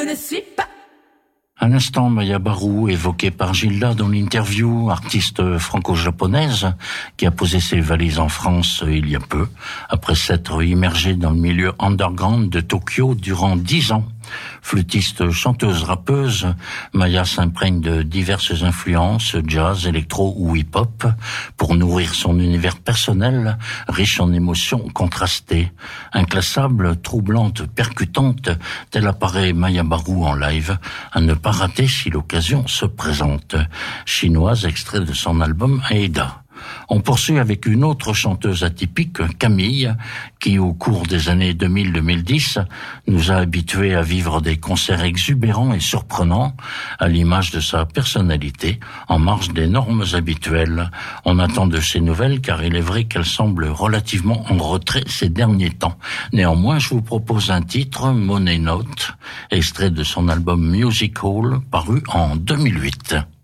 ne suis pas. À l'instant, Maya Barou, évoquée par Gilda dans l'interview, artiste franco-japonaise qui a posé ses valises en France il y a peu, après s'être immergée dans le milieu underground de Tokyo durant 10 ans. Flûtiste, chanteuse, rappeuse, Maya s'imprègne de diverses influences, jazz, électro ou hip-hop, pour nourrir son univers personnel, riche en émotions contrastées. Inclassable, troublante, percutante, telle apparaît Maya Barou en live, à ne pas rater si l'occasion se présente. Chinoise, extrait de son album Aida. On poursuit avec une autre chanteuse atypique, Camille, qui au cours des années 2000-2010 nous a habitués à vivre des concerts exubérants et surprenants, à l'image de sa personnalité, en marge des normes habituelles. On attend de ses nouvelles car il est vrai qu'elle semble relativement en retrait ces derniers temps. Néanmoins, je vous propose un titre, Money Note, extrait de son album Music Hall, paru en 2008.